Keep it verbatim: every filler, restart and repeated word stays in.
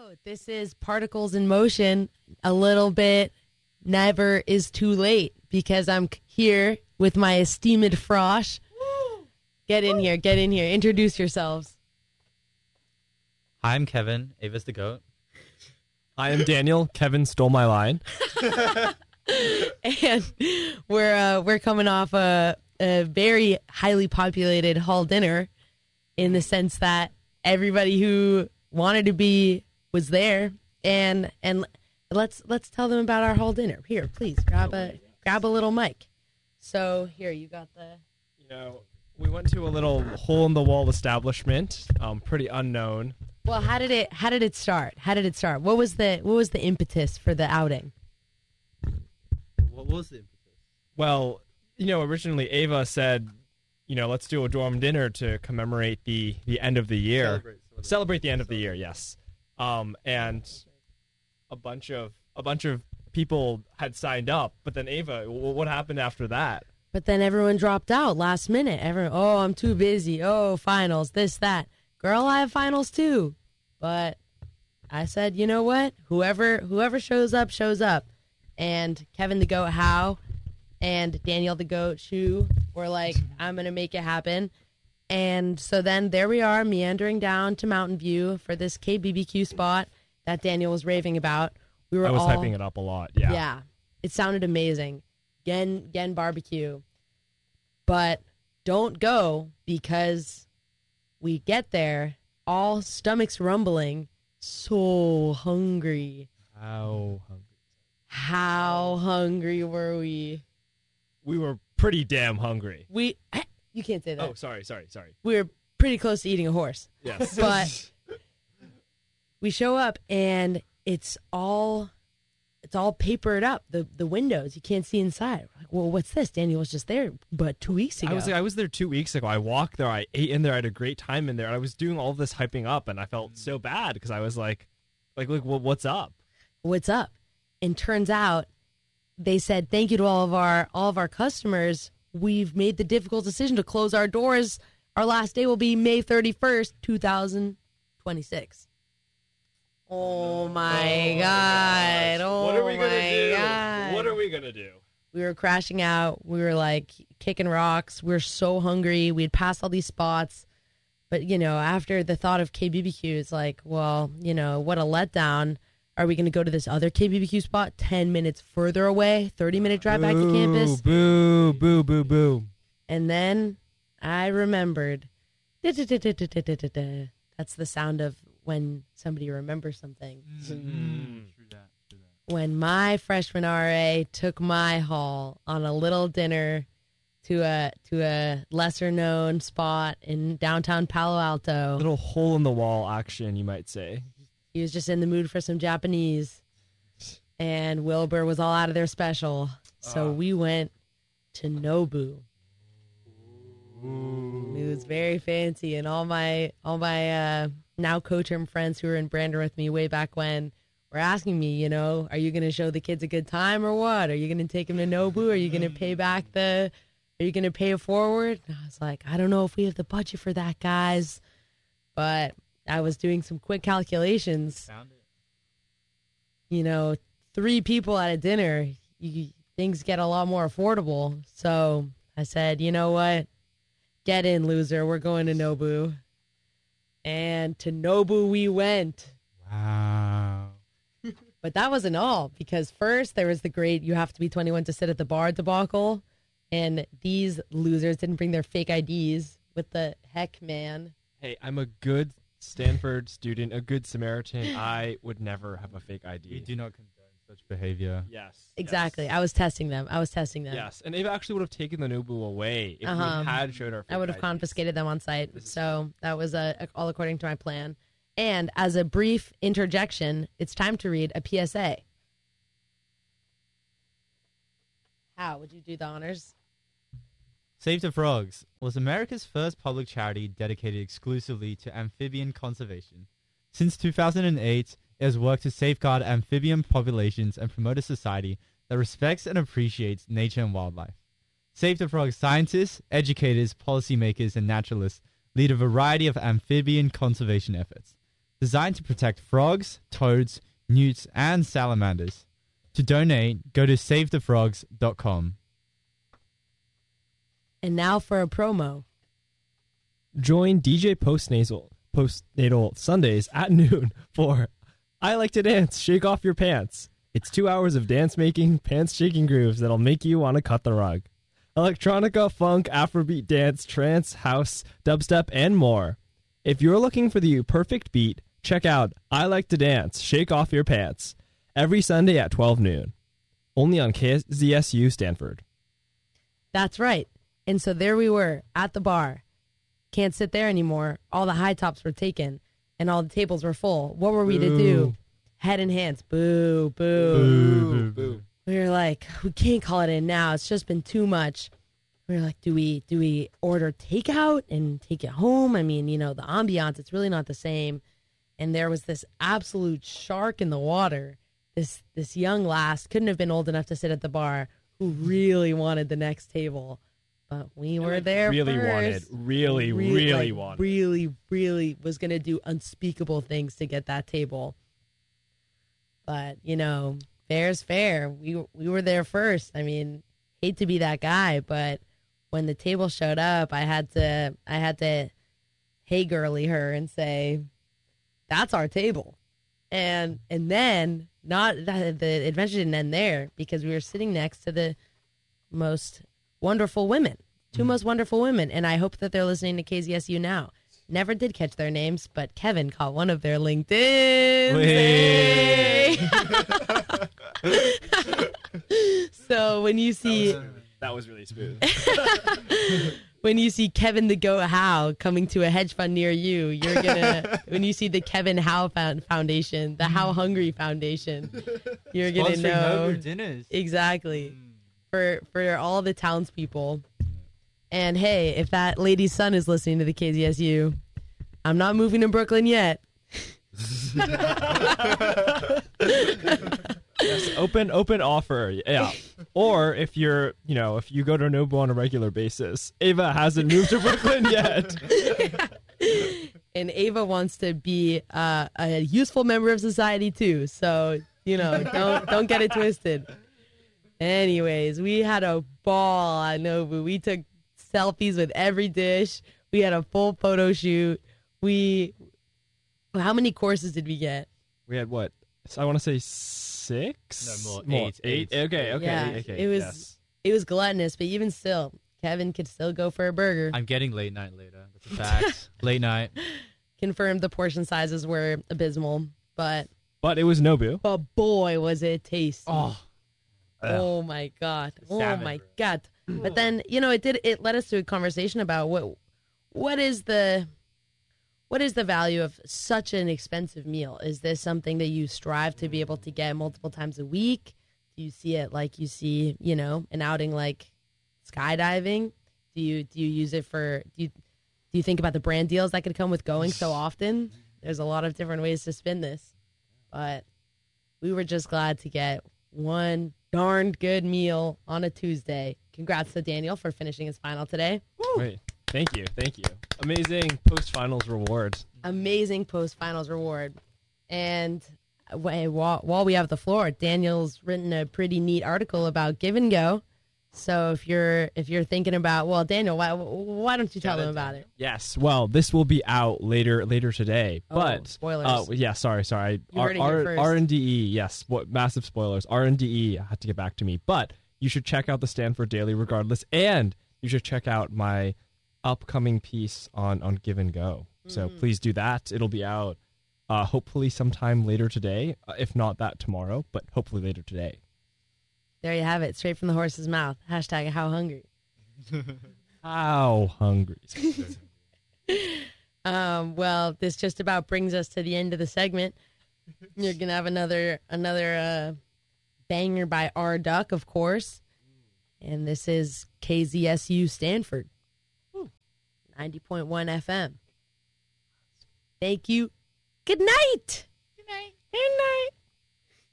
This is Particles in Motion. A little bit never is too late because I'm here with my esteemed frosh. Get in here, get in here. Introduce yourselves. Hi, I'm Kevin. Ava's the goat. I am Daniel. Kevin stole my line. And we're uh, we're coming off a, a very highly populated hall dinner in the sense that everybody who wanted to be was there, and and let's let's tell them about our hall dinner. Here, please grab a grab a little mic. So here, you got the. You know, we went to a little hole in the wall establishment, um, pretty unknown. Well, how did it how did it start? How did it start? What was the what was the impetus for the outing? What was the impetus? Well, you know, originally Ava said, you know, let's do a dorm dinner to commemorate the the end of the year, Celebrate, celebrate. celebrate the end of the year. Yes, um, and a bunch of a bunch of people had signed up, but then Ava, w- what happened after that? But then everyone dropped out last minute. Everyone, oh, I'm too busy. Oh, finals, this, that. Girl, I have finals too. But I said, you know what? Whoever whoever shows up, shows up. And Kevin the Goat How and Daniel the Goat Shu were like, I'm going to make it happen. And so then there we are, meandering down to Mountain View for this K B B Q spot that Daniel was raving about. We were I was all, hyping it up a lot. Yeah. Yeah. It sounded amazing. Gen Gen barbecue. But don't go because we get there, all stomachs rumbling, so hungry. How hungry? How hungry were we? We were pretty damn hungry. We you can't say that. Oh, sorry, sorry, sorry. We were pretty close to eating a horse. Yes. But we show up and it's all it's all papered up. The the windows, you can't see inside. We're like, well, what's this? Daniel was just there but two weeks ago. I was I was there two weeks ago. I walked there. I ate in there. I had a great time in there. And I was doing all this hyping up, and I felt so bad because I was like, like, look, well, what's up? What's up? And turns out they said thank you to all of our all of our customers. We've made the difficult decision to close our doors. Our last day will be May thirty-first, two thousand twenty-six. Oh my Oh, God. Oh what are we gonna my do? God. What are we gonna do? We were crashing out. We were like kicking rocks. We were so hungry. We'd passed all these spots. But, you know, after the thought of K B B Q, it's like, well, you know, what a letdown. Are we going to go to this other K B B Q spot ten minutes further away, thirty minute drive back to campus? Boo, boo, boo, boo. And then I remembered. That's the sound of when somebody remembers something. Mm. True that, true that. When my freshman R A took my hall on a little dinner to a to a lesser known spot in downtown Palo Alto. Little hole in the wall action, you might say. He was just in the mood for some Japanese, and Wilbur was all out of their special, so Ah. we went to Nobu. Ooh. It was very fancy, and all my all my uh, now co-term friends who were in Brander with me way back when were asking me, you know, are you going to show the kids a good time or what? Are you going to take them to Nobu? Are you going to pay back the? Are you going to pay it forward? And I was like, I don't know if we have the budget for that, guys. But I was doing some quick calculations. Found it. You know, three people at a dinner, you, things get a lot more affordable. So I said, you know what? Get in, loser. We're going to Nobu. And to Nobu we went. Wow. But that wasn't all, because first there was the great you have to be twenty-one to sit at the bar debacle. And these losers didn't bring their fake I Ds with the heck, man. Hey, I'm a good Stanford student, a good Samaritan. I would never have a fake I D. We do not condone such behavior. Yes. Exactly. Yes. I was testing them. I was testing them. Yes, and Ava actually would have taken the Nobu away if Uh-huh. we had showed our fake I would have I Ds. confiscated them on site. So that was uh, all according to my plan. And as a brief interjection, it's time to read a P S A. How would you do the honors? Save the Frogs was America's first public charity dedicated exclusively to amphibian conservation. Since two thousand eight, it has worked to safeguard amphibian populations and promote a society that respects and appreciates nature and wildlife. Save the Frogs scientists, educators, policymakers, and naturalists lead a variety of amphibian conservation efforts. designed to protect frogs, toads, newts, and salamanders. To donate, go to save the frogs dot com. And now for a promo. Join D J Postnatal, Postnatal Sundays at noon for I Like to Dance, Shake Off Your Pants. It's two hours of dance making, pants shaking grooves that'll make you want to cut the rug. Electronica, funk, Afrobeat dance, trance, house, dubstep, and more. If you're looking for the perfect beat, check out I Like to Dance, Shake Off Your Pants. Every Sunday at twelve noon. Only on K Z S U Stanford. That's right. And so there we were at the bar. Can't sit there anymore. All the high tops were taken and all the tables were full. What were we Boo. to do? Head in hands. Boo, boo. Boo, boo. We were like, we can't call it in now. It's just been too much. We were like, do we do we order takeout and take it home? I mean, you know, the ambiance, it's really not the same. And there was this absolute shark in the water. This this young lass couldn't have been old enough to sit at the bar who really wanted the next table. But we were there Really first. wanted, really, Re- really like, wanted. Really, really was going to do unspeakable things to get that table. But, you know, fair's fair. We we were there first. I mean, hate to be that guy, but when the table showed up, I had to I had to hey girly her and say, that's our table. And and then not the adventure didn't end there because we were sitting next to the most wonderful women, two most wonderful women, and I hope that they're listening to K Z S U now. Never did catch their names, but Kevin caught one of their LinkedIn. So when you see That was really smooth. when you see Kevin the Goat Howe coming to a hedge fund near you, you're gonna when you see the Kevin Howe Found- Foundation, the How Hungry Foundation, you're gonna Sponsoring know over dinners. exactly for for all the townspeople. And hey, if that lady's son is listening to the K Z S U, I'm not moving to Brooklyn yet. Yes, open open offer, yeah. Or if you're, you know, if you go to Nobu on a regular basis, Ava hasn't moved to Brooklyn yet. And Ava wants to be uh, a useful member of society too. So you know, don't don't get it twisted. Anyways, we had a ball at Nobu. We took selfies with every dish. We had a full photo shoot. We, how many courses did we get? We had what? So I want to say six. No, more. Eight. Eight. Eight. Okay. Okay. Yeah, okay. it was yes. it was gluttonous, but even still, Kevin could still go for a burger. I'm getting late night later. That's a fact. Late night. Confirmed the portion sizes were abysmal, but But it was Nobu. but boy was it tasty. Oh. Oh my god. Oh Salmon my bread. god. But then, you know, it did it led us to a conversation about what what is the what is the value of such an expensive meal? Is this something that you strive to be able to get multiple times a week? Do you see it like you see, you know, an outing like skydiving? Do you do you use it for do you do you think about the brand deals that could come with going so often? There's a lot of different ways to spin this. But we were just glad to get one darned good meal on a Tuesday. Congrats to Daniel for finishing his final today. Wait. Thank you. Thank you. Amazing post-finals reward. Amazing post-finals reward. And wh- while, while we have the floor, Daniel's written a pretty neat article about Give and Go. So if you're if you're thinking about, well, Daniel, why why don't you tell them about it? Yes. Well, this will be out later later today. Oh, But spoilers. Uh, yeah. Sorry. Sorry. You heard it here first. R and D E. Yes. What massive spoilers. R and D E had to get back to me. But you should check out the Stanford Daily regardless, and you should check out my upcoming piece on on Give and Go. So Mm. please do that. It'll be out uh, hopefully sometime later today. Uh, if not that tomorrow, but hopefully later today. There you have it, straight from the horse's mouth. Hashtag how hungry. How hungry. Um, well, this just about brings us to the end of the segment. You're gonna have another another uh, banger by R Duck, of course, and this is K Z S U Stanford, ninety point one F M. Thank you. Good night. Good night. Good night.